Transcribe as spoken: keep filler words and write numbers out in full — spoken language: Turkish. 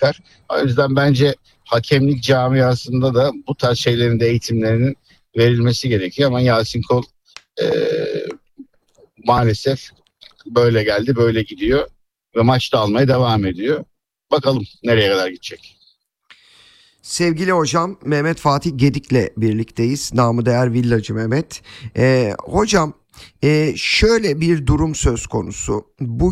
bakar. O yüzden bence hakemlik camiasında da bu tarz şeylerin de eğitimlerinin verilmesi gerekiyor. Ama Yasin Kol e, maalesef böyle geldi, böyle gidiyor ve maçta almaya devam ediyor. Bakalım nereye kadar gidecek. Sevgili hocam Mehmet Fatih Gedik'le birlikteyiz. Namı değer Villacı Mehmet. Ee, hocam e, şöyle bir durum söz konusu. Bu